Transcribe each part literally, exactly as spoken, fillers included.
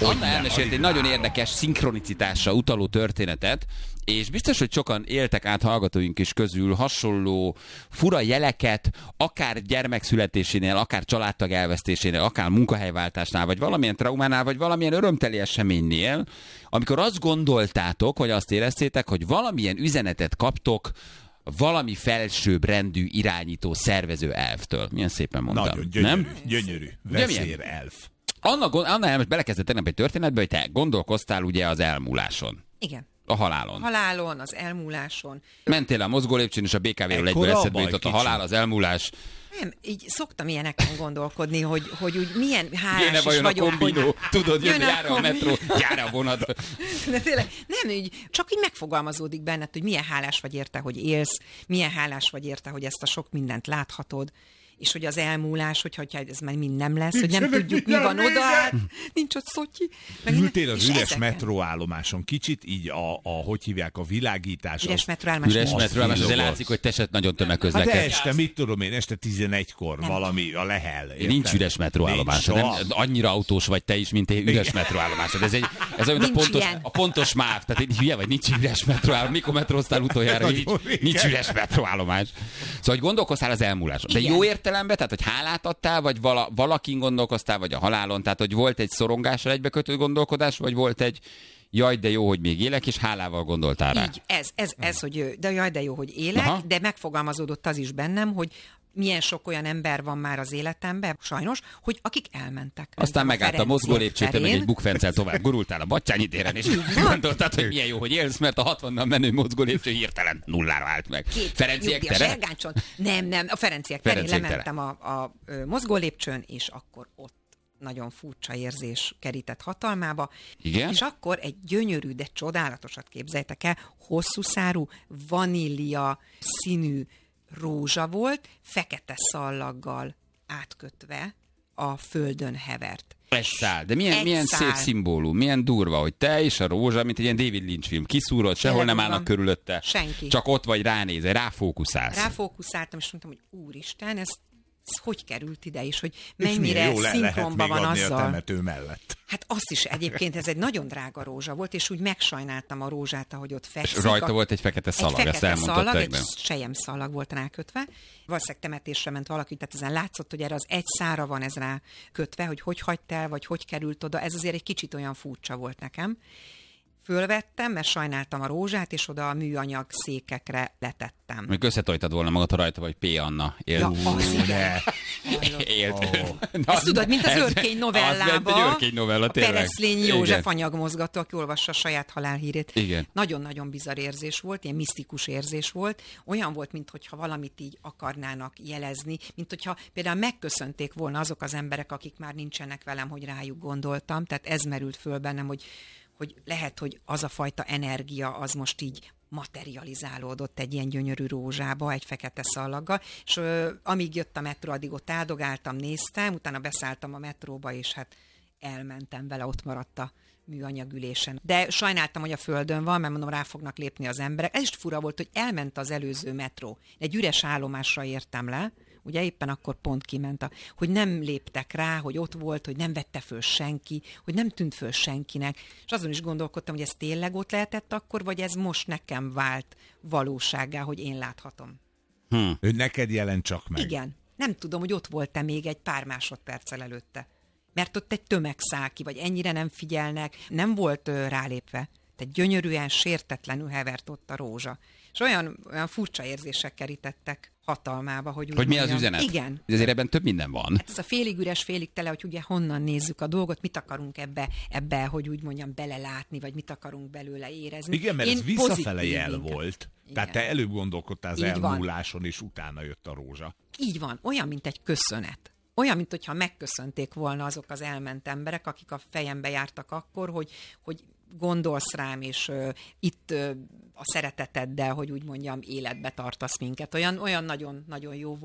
Anna elmesélt egy nagyon érdekes szinkronicitásra utaló történetet, és biztos, hogy sokan éltek át hallgatóink is közül hasonló fura jeleket, akár gyermekszületésénél, akár családtag elvesztésénél, akár munkahelyváltásnál, vagy valamilyen traumánál, vagy valamilyen örömteli eseménynél, amikor azt gondoltátok, vagy azt éreztétek, hogy valamilyen üzenetet kaptok valami felsőbb rendű irányító szervező elftől. Milyen szépen mondtam. Nagyon gyönyörű, nem? gyönyörű. Vezér elf. Anna, Anna elmes belekezdett tegnap egy történetbe, hogy te gondolkoztál ugye az elmúláson. Igen. A halálon. Halálon, az elmúláson. Mentél a mozgólépcsőn, és a bé ká véről egyből eszedbe jutott a halál, az elmúlás. Nem, így szoktam ilyeneken gondolkodni, hogy, hogy úgy milyen hálás Jön-e is vajon vagyok. a kombinó? Hogy... Tudod, jön, jön jár a metró, jár a vonat. De tényleg, nem, így, csak így megfogalmazódik benned, hogy milyen hálás vagy érte, hogy élsz, milyen hálás vagy érte, hogy ezt a sok mindent láthatod, és hogy az elmúlás, hogyha ez már mind nem lesz, hogy nem tudjuk, mi van oda, nincs ott Szotyi. Ültél az üres ezeken. Metróállomáson, kicsit így a, a, hogy hívják, a világítás. Üres metróállomás. Üres metróállomás, azért látszik, hogy te se nagyon tömegközlekedsz. Hát de este, mit tudom én, este tizenegykor nem. Valami a Lehel. Értem? Nincs üres metróállomás. Nem, annyira autós vagy te is, mint én üres metróállomás. Ez, egy, ez olyan, a pontos, a pontos máv. Tehát én hülye vagy, nincs üres metróállomás. Mikor metróztál utoljára, hogy nincs, nincs üres metróállomás. Szóval, hogy gondolkoztál az elmúláson. De jó értelemben, tehát, hogy hálát adtál, vagy vala, valakin gondolkoztál, vagy a halálon, tehát, hogy volt egy szorongásra egybekötött gondolkodás, vagy volt egy jaj, de jó, hogy még élek, és hálával gondoltál rá. Így, ez, ez, ez, hogy de jaj, de jó, hogy élek, aha. De megfogalmazódott az is bennem, hogy milyen sok olyan ember van már az életemben, sajnos, hogy akik elmentek. Aztán megállt a mozgólépcső, te meg egy bukfencel tovább gurultál a Batthyány téren, és gondoltad, hogy milyen jó, hogy élsz, mert a hatvannal menő mozgólépcső hirtelen nullára állt meg. Két Ferenciek tere? Nem, nem, a Ferenciek terén lementem a, a mozgólépcsőn, és akkor ott nagyon furcsa érzés kerített hatalmába. Igen? És akkor egy gyönyörű, de csodálatosat képzeljétek el, hosszú szárú, vanília színű rózsa volt, fekete szallaggal átkötve a földön hevert. Egy szál, de milyen, egy milyen szál. szép szimbólum, milyen durva, hogy te és a rózsa, mint egy ilyen David Lynch film, kiszúrod, sehol nem állnak körülötte. Senki. Csak ott vagy ránézel, ráfókuszálsz. Ráfókuszáltam, és mondtam, hogy úristen, ez ez hogy került ide is, hogy mennyire szinkronban van azzal. A temető mellett. Hát azt is egyébként, ez egy nagyon drága rózsa volt, és úgy megsajnáltam a rózsát, ahogy ott fekszik. És rajta a... volt egy fekete szalag, egy ezt fekete szalag, egy sejem szalag volt rákötve. Valószínűleg temetésre ment valaki, tehát ezen látszott, hogy erre az egy szára van ez rá kötve, hogy hogy hagyta el, vagy hogy került oda. Ez azért egy kicsit olyan furcsa volt nekem. Fölvettem, mert sajnáltam a rózsát, és oda a műanyag székekre letettem. Még összetojtad volna magad, ha rajta vagy P. Anna. Élt. Ja, az igen. Élt. Oh. Ezt tudod, mint az Őrkény novellában. Az Őrkény novella, a Pereszlényi József igen. anyagmozgató, aki olvassa a saját halálhírét. Igen. Nagyon-nagyon bizarr érzés volt, ilyen misztikus érzés volt. Olyan volt, mintha valamit így akarnának jelezni, mint hogyha például megköszönték volna azok az emberek, akik már nincsenek velem, hogy rájuk gondoltam. Tehát ez merült föl bennem, hogy hogy lehet, hogy az a fajta energia az most így materializálódott egy ilyen gyönyörű rózsába, egy fekete szallaggal, és ö, amíg jött a metró, addig ott áldogáltam, néztem, utána beszálltam a metróba, és hát elmentem vele, ott maradt a műanyagülésen. De sajnáltam, hogy a földön van, mert mondom, rá fognak lépni az emberek. Ez is fura volt, hogy elment az előző metró. Egy üres állomásra értem le, ugye éppen akkor pont kiment, a, hogy nem léptek rá, hogy ott volt, hogy nem vette föl senki, hogy nem tűnt föl senkinek. És azon is gondolkodtam, hogy ez tényleg ott lehetett akkor, vagy ez most nekem vált valósággá, hogy én láthatom. Hm. Ő neked jelent csak meg. Igen. Nem tudom, hogy ott volt-e még egy pár másodperccel előtte. Mert ott egy tömeg száll ki, vagy ennyire nem figyelnek, nem volt ö, rálépve. Tehát gyönyörűen, sértetlenül hevert ott a rózsa. És olyan, olyan furcsa érzések kerítettek hatalmába, hogy úgy Hogy mi mondjam, az üzenet? Igen. De azért ebben több minden van. Hát ez a félig üres, félig tele, hogy ugye honnan nézzük a dolgot, mit akarunk ebbe, ebbe, hogy úgy mondjam, belelátni, vagy mit akarunk belőle érezni. Igen, mert Én ez visszafele jel inkább. volt. Igen. Tehát te előbb gondolkodtál az Így elmúláson, van. És utána jött a rózsa. Így van, olyan, mint egy köszönet. Olyan, mint hogyha megköszönték volna azok az elment emberek, akik a fejembe jártak akkor, hogy, hogy gondolsz rám, és uh, itt uh, a szereteteddel, hogy úgy mondjam, életbe tartasz minket. Olyan, olyan nagyon, nagyon jó volt.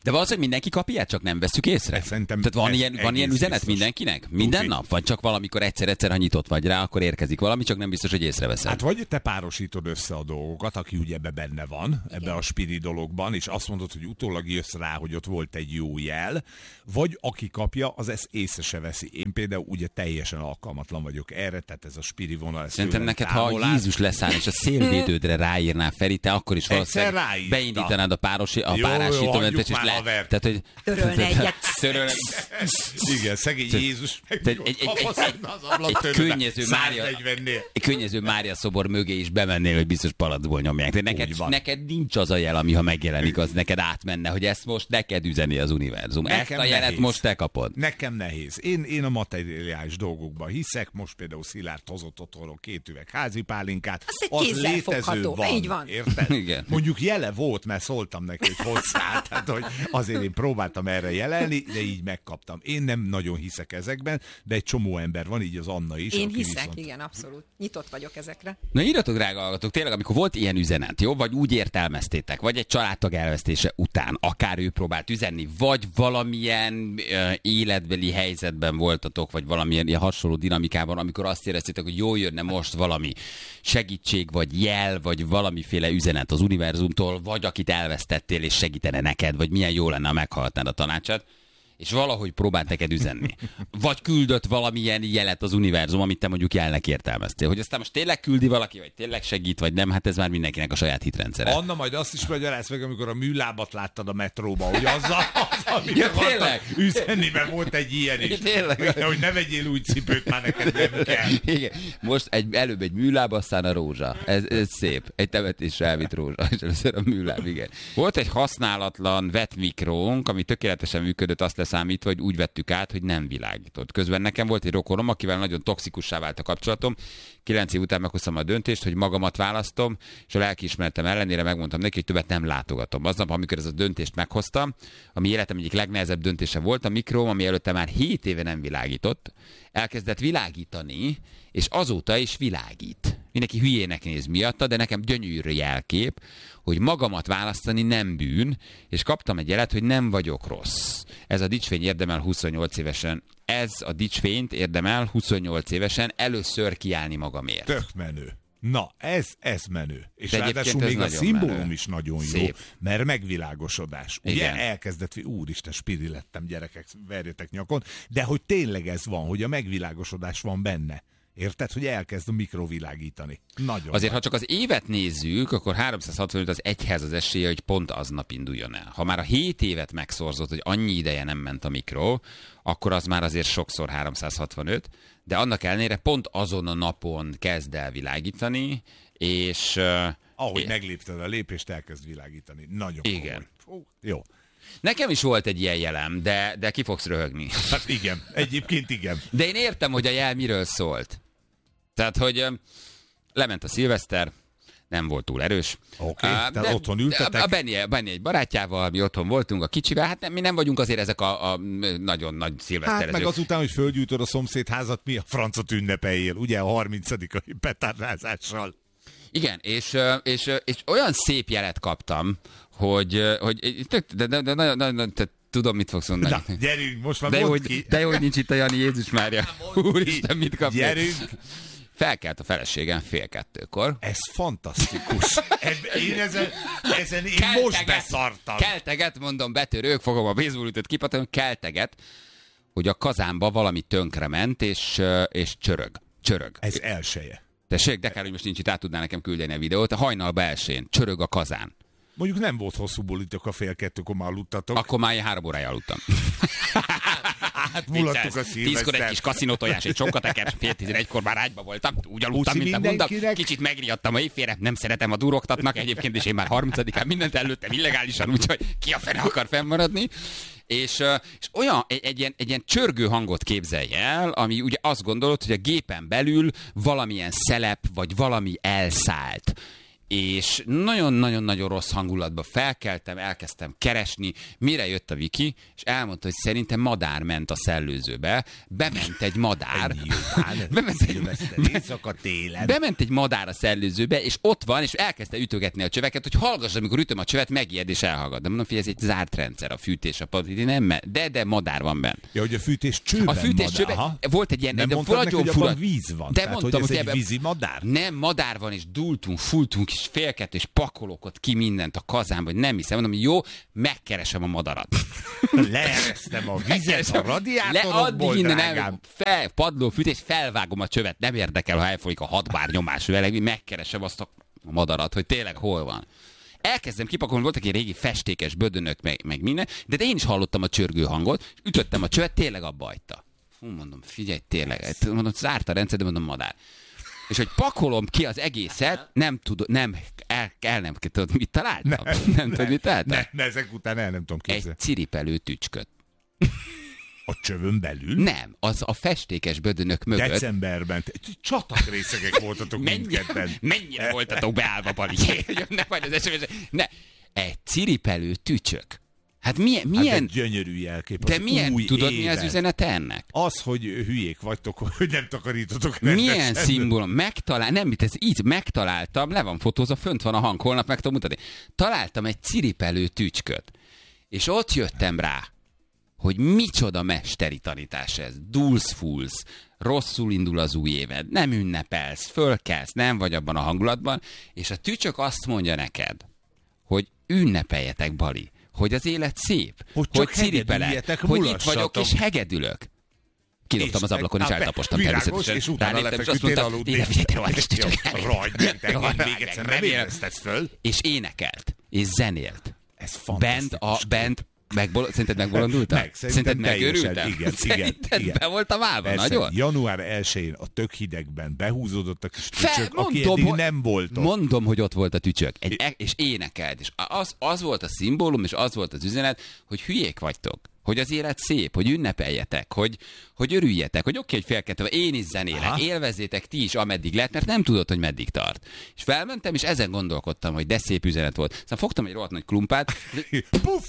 De valószínűleg mindenki kap ilyet, csak nem veszük észre. Szerintem Tehát van ez ilyen, van ilyen üzenet biztos. mindenkinek? Minden Tuti. nap? Vagy csak valamikor egyszer-egyszer, ha nyitott vagy rá, akkor érkezik valami, csak nem biztos, hogy észreveszed. Hát vagy te párosítod össze a dolgokat, aki ugye ebbe benne van, ebbe Igen. a spiri dologban, és azt mondod, hogy utólag jössz rá, hogy ott volt egy jó jel, vagy aki kapja, az ezt észre se veszi. Én például ugye teljesen alkalmatlan vagyok erre, tehát ez a spiri vonal. Szerintem neked, ha Jézus leszáll, és a szélvédődre ráírná Feri, te akkor is valószínűleg ráírta. beindítanád a, párosi, a Jó, jó, párásítómenetet, hagyjuk és már, le... haver. Tehát, hogy... Törölne egyet. Törölne... Igen, szegény Jézus meg egy, egy, egy, egy, egy könnyező Mária, egy könnyező Mária szobor mögé is bemennél, hogy biztos palacból nyomják. De neked, neked nincs az a jel, ami ha megjelenik, az neked átmenne, hogy ezt most neked üzeni az univerzum. Nekem ezt a jelet nehéz. most te kapod. Nekem nehéz. Én, én a materiális dolgokban hiszek, most például Szilárd hozott otthonról két üveg házi pálinkát. Az egy az kézzelfogható. létező van, Így van. érted? Igen. Mondjuk jele volt, mert szóltam neki, hogy hozzá, tehát, hogy azért én próbáltam erre jelelni, de így megkaptam. Én nem nagyon hiszek ezekben, de egy csomó ember van, így az Anna is. Én aki hiszek, viszont... igen, abszolút. Nyitott vagyok ezekre. Na írjatok, drága hallgatók, tényleg, amikor volt ilyen üzenet, jó, vagy úgy értelmeztétek, vagy egy családtag elvesztése után, akár ő próbált üzenni, vagy valamilyen uh, életbeli helyzetben voltatok, vagy valamilyen ilyen hasonló dinamikában, amikor azt éreztétek, hogy jól jönne most valami segítség, vagy jel, vagy valamiféle üzenet az univerzumtól, vagy akit elvesztettél, és segítene neked, vagy milyen jó lenne, ha meghallgatnád a tanácsát, és valahogy próbált neked üzenni. Vagy küldött valamilyen jelet az univerzum, amit te mondjuk jelnek értelmeztél. Hogy aztán most tényleg küldi valaki, vagy tényleg segít, vagy nem, hát ez már mindenkinek a saját hitrendszere. Anna, majd azt is magyaráz meg, amikor a műlábat láttad a metróba, hogy azzal, az, amit Ja, akartad tényleg? üzenni, mert volt egy ilyen is. Tényleg? Hogy ne vegyél új cipőt, már neked nem kell. Igen. Most egy, előbb egy műláb, aztán a rózsa. Ez, ez szép. Egy temetésre elvitt rózsa, és először a műláb, igen. Volt egy használatlan vetmikrónk, ami tökéletesen működött, azt leszámítva, hogy úgy vettük át, hogy nem világított. Közben nekem volt egy rokonom, akivel nagyon toxikussá vált a kapcsolatom. Kilenc év után meghoztam a döntést, hogy magamat választom, és a lelkiismeretem ellenére megmondtam neki, hogy többet nem látogatom. Aznap, amikor ez a döntést meghoztam, ami életem egyik legnehezebb döntése volt, a mikróm, ami előtte már hét éve nem világított, elkezdett világítani, és azóta is világít. Mindenki hülyének néz miatta, de nekem gyönyörű jelkép, hogy magamat választani nem bűn, és kaptam egy jelet, hogy nem vagyok rossz. Ez a dicsfény érdemel huszonnyolc évesen. Ez a dicsfényt érdemel huszonnyolc évesen először kiállni magamért. Tök menő. Na, ez, ez menő. És De ráadásul egyébként még ez a nagyon szimbólum menő. is nagyon jó, Szép. mert megvilágosodás. Ugye Igen. elkezdett, úristen, spiri lettem, gyerekek, verjetek nyakon, de hogy tényleg ez van, hogy a megvilágosodás van benne. Érted, hogy elkezd a mikrovilágítani. Nagyon. Azért, ha csak az évet nézzük, akkor háromszázhatvanöt az egyhez az esélye, hogy pont aznap induljon el. Ha már a hét évet megszorzott, hogy annyi ideje nem ment a mikro, akkor az már azért sokszor háromszázhatvanöt, de annak ellenére pont azon a napon kezd el világítani, és... Ahogy é- meglépted a lépést, elkezd világítani. Nagyon Igen. komoly. Fú, jó. Nekem is volt egy ilyen jelem, de, de ki fogsz röhögni. Hát igen, egyébként igen. De én értem, hogy a jel miről szólt. Tehát, hogy ö, lement a szilveszter, nem volt túl erős. Oké, Á, tehát de- otthon ültetek. A Benni, Benni egy barátjával, mi otthon voltunk a kicsivel, hát nem, mi nem vagyunk azért ezek a, a nagyon nagy szilveszterezők. Hát meg azután, hogy földgyújtod a szomszédházat, mi a francot ünnepeljél, ugye a harmincadikai petárdázással. Igen, és, ö, és, ö, és olyan szép jelet kaptam, hogy, ö, hogy tök, de, de, de, de, de, de, de tudom, mit fogsz mondani. Na, gyerünk, most már De jó, mondd hogy, ki. de jó, hogy nincs itt a Jani, Jézus Mária. Úristen, mit kapni? Gyerünk. Felkelt a feleségem fél kettőkor. Ez fantasztikus. Eb- én ezen, ezen én most beszartam. Kelteget, mondom, betörők, fogom a baseballütőt kipatom, kelteget, hogy a kazánba valami tönkrement, és, ö, és csörög. Csörög. Ez elseje. Tessék, de kár, hogy most nincs itt, át tudná nekem küldeni a videót. A hajnalba elsén. Csörög a kazán. Mondjuk nem volt hosszú bulitok a fél kettőkor, már aludtatok. Akkor már ilyen három órája aludtam. Hát mulattuk a Tízkor egy szilvesztert. kis kaszinótojás, egy csonkateker, fél tizenegykor már ágyba voltam, úgy aludtam, Puszi mint mondtam. mindenkinek. Kicsit megriadtam a éjfélre, nem szeretem a durogtatnak egyébként, és én már harmincadikán mindent előttem illegálisan, úgyhogy ki a fene akar fennmaradni. És, ö, és olyan, egy, egy, ilyen, egy ilyen csörgő hangot képzelj el, ami ugye azt gondolod, hogy a gépen belül valamilyen szelep, vagy valami elszállt. és nagyon-nagyon-nagyon rossz hangulatba felkeltem, elkezdtem keresni, mire jött a Viki, és elmondta, hogy szerintem madár ment a szellőzőbe, bement egy madár, bement egy, éjszaka télen. bement egy madár a szellőzőbe, és ott van, és elkezdte ütögetni a csöveket, hogy hallgass, amikor ütöm a csövet, megijed és elhallgat. De mondom, hogy ez egy zárt rendszer, a fűtés, a padliti, nem, de, de madár van benne. Ja, hogy a fűtés csőben A fűtés madár. csőben Aha. volt egy ilyen, nem de mondtad neki, nagyon hogy fura. abban víz van. De Tehát, mondtam, hogy ez hogy egy ebben- vízi madár. Nem, madár van, és dultunk, fultunk, és félket, és pakolok ott ki mindent a kazánba, hogy nem hiszem. Mondom, jó, megkeresem a madarat. Leeresztem a vizet a Le radiátorokból, addig innen drágám. el, fel, padló fűtés, felvágom a csövet, nem érdekel, ha elfolyik a hat bár nyomás vele, megkeresem azt a madarat, hogy tényleg hol van. Elkezdem kipakolni, voltak egy régi festékes bödönök, meg, meg minden, de én is hallottam a csörgő hangot, és ütöttem a csövet, tényleg abba hagyta. Hú, mondom, figyelj, tényleg, mondom, zárt a rendszer, de mondom, madár. És hogy pakolom ki az egészet, nem tudom, nem, el, el nem tudod, mit találtam? Ne, nem tudod, mit találtam? Ne, ne, ezek után el nem tudom képzelni. Egy ciripelő tücsköt. A csövön belül? Nem, az a festékes bödönök mögött. Decemberben. Csatakrészegek voltatok mindketten. Mennyire voltatok beállva, Bali? Ne majd az esemény. Ne, egy ciripelő tücsök. Hát milyen, milyen, Hát gyönyörű jelkép. de az milyen, új tudod mi az évet. üzenete ennek? Az, hogy hülyék vagytok, hogy nem takarítotok rendesen. Milyen szimbólum? Megtalál, nem, mit ez így megtaláltam, le van fotózva, fönt van a hang, holnap meg tudom mutatni. Találtam egy ciripelő tücsköt, és ott jöttem rá, hogy micsoda mesteri tanítás ez. Dulsz fulsz, rosszul indul az új éved, nem ünnepelsz, fölkelsz, nem vagy abban a hangulatban, és a tücsök azt mondja neked, hogy ünnepeljetek, Bali, hogy az élet szép, Hogy hogy, csak ciripelek, hegedüljetek, hogy itt mulassatok. vagyok és hegedülök. Kidobtam És az ablakon, és meg- eltapostam virágos, természetesen. és utána Ráléptem, és azt lefeküdtél mondtam, aludni. igen, figyelj, te rohadt kis tücsök. Rohagy meg, te Rohagy még meg, egyszer remélem. nem érezted föl. És énekelt, és zenélt. Ez Bent a, fantasztikus. bent, megbol... szerinted megbolondultam? Meg, szerintem teljesen, megőrültem? igen, Szerinted igen, igen. be voltam állva, Persze, nagyon? január elsején a tök hidegben behúzódott a kis Fel, tücsök, aki mondom, eddig hogy, nem volt ott. mondom, hogy ott volt a tücsök, egy, e- és énekelt, és az, az volt a szimbólum, és az volt az üzenet, hogy hülyék vagytok, hogy az élet szép, hogy ünnepeljetek, hogy, hogy örüljetek, hogy oké, hogy félkettve, én is zenélek, Aha. élvezzétek ti is, ameddig lehet, mert nem tudod, hogy meddig tart. És felmentem, és ezen gondolkodtam, hogy de szép üzenet volt. Aztán fogtam egy rohadt nagy klumpát, Puff!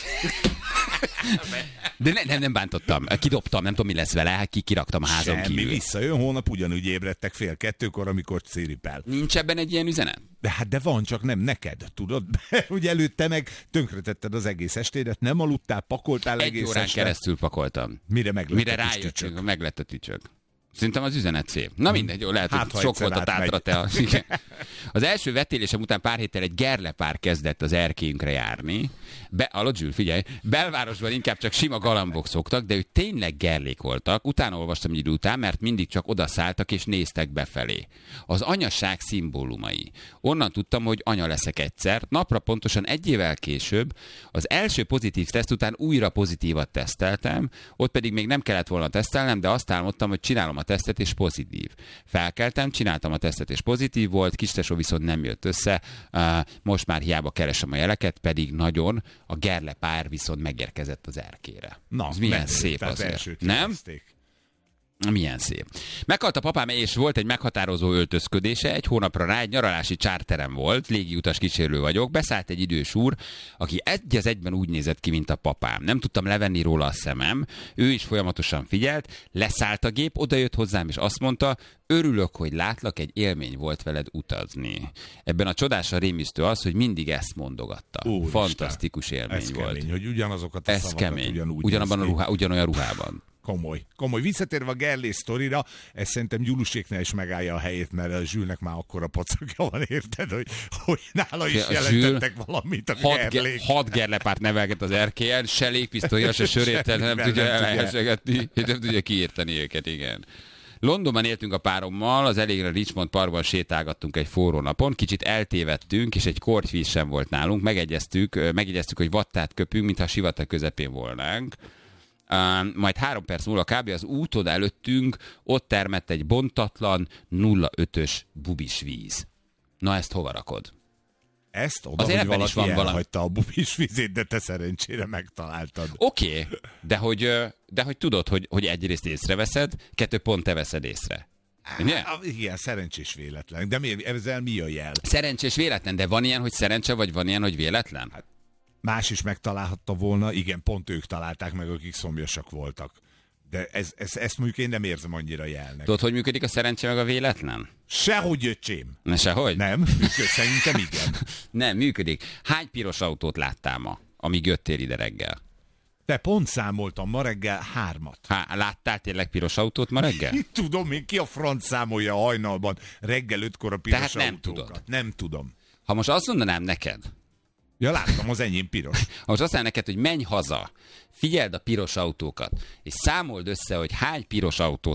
de ne, nem, nem bántottam, kidobtam, nem tudom, mi lesz vele, hát ki kiraktam a házon Semmi, kívül. visszajön holnap, ugyanúgy ébredtek fél kettőkor, amikor ciripel. Nincs ebben egy ilyen üzenet? De hát de van, csak nem neked, tudod? Ugye előtte meg tönkretetted az egész estédet, nem aludtál, pakoltál Egy egész órán este. keresztül pakoltam. Mire meglett Mire a kis rájöttünk, tücsök? meg lett a tücsök. Szerintem az üzenet szép. Na mindegy, jó, lehet, Hát, hogy ha sok egyszer volt a átmegy. tátra te. A... Igen. Az első vetélésem után pár héttel egy gerlepár kezdett az erkélyünkre járni. Be, alatt Zsül, figyelj, belvárosban inkább csak sima galambok szoktak, de ők tényleg gerlék voltak. Utána olvastam egy idő után, mert mindig csak odaszálltak és néztek befelé. Az anyaság szimbólumai. Onnan tudtam, hogy anya leszek egyszer. Napra pontosan egy évvel később, az első pozitív teszt után újra pozitívat teszteltem, ott pedig még nem kellett volna tesztelnem, de azt álmodtam, hogy csinálom a tesztet és pozitív. Felkeltem, csináltam a tesztet és pozitív volt, kistesó viszont nem jött össze, most már hiába keresem a jeleket, pedig nagyon, a gerlepár viszont megérkezett az erkére. Na, ez milyen menő, szép tehát azért. elsőt Nem? érezték. Milyen szép. Meghalt a papám, és volt egy meghatározó öltözködése, egy hónapra rá egy nyaralási csárterem volt, légiutas kísérő vagyok, beszállt egy idős úr, aki egy az egyben úgy nézett ki, mint a papám. Nem tudtam levenni róla a szemem, ő is folyamatosan figyelt, leszállt a gép, odajött hozzám, és azt mondta, örülök, hogy látlak, egy élmény volt veled utazni. Ebben a csodásan rémisztő az, hogy mindig ezt mondogatta. Úristen, fantasztikus élmény ez volt. kemény, hogy ugyanazokat a Ez szavakat kemény. ugyanúgy Ugyanabban a néz ki. ruhá, ugyanolyan ruhában. Komoly. Komoly. Visszatérve a Gerlés sztorira, ez szerintem Gyuluséknál is megállja a helyét, mert a Zsülnek már akkora pacakja van, érted, hogy, hogy nála is A jelentettek valamit a hat, Gerlék. ge- hat gerlepárt nevelget az erkélyen, se légpisztolya, se sörét, nem Semmivel tudja nem tudja. elhessegetni, nem tudja kiírtani őket, igen. Londonban éltünk a párommal, az elégre Richmond Parkban sétálgattunk egy forró napon, kicsit eltévedtünk, és egy kortyvíz sem volt nálunk, megegyeztük, megegyeztük, hogy vattát köpünk, mintha sivatag közepén volnánk. Uh, majd három perc múlva kb. Az úton előttünk ott termett egy bontatlan nulla ötös bubis víz. Na ezt hova rakod? Ezt oda, Azért hogy ebben is valaki van valami. elhagyta a bubis vizét, de te szerencsére megtaláltad. Oké, okay, de, hogy, ö, de hogy tudod, hogy, hogy egyrészt észreveszed, kettő pont te veszed észre. Ugye? Á, igen, szerencsés véletlen. De miért, ezzel mi a jel? Szerencsés véletlen, de van ilyen, hogy szerencse, vagy van ilyen, hogy véletlen? Hát, Más is megtalálhatta volna, igen, pont ők találták meg, akik szomjasak voltak. De ez, ez, ezt mondjuk én nem érzem annyira jelnek. tudod, hogy működik a szerencse meg a véletlen? Sehogy, öcsém. Ne sehogy? Nem? Működ, szerintem igen. Nem, működik. Hány piros autót láttál ma, amíg jöttél ide reggel? De pont számoltam ma reggel hármat. Há, láttál tényleg piros autót ma reggel? Tudom én, ki a franc számolja a hajnalban reggel ötkor a piros Tehát nem autókat. tudod. Nem tudom. Ha most azt mondanám neked, Ja, láttam, az enyém piros. ha most azt mondanám neked, hogy menj haza, figyeld a piros autókat, és számold össze, hogy hány piros autót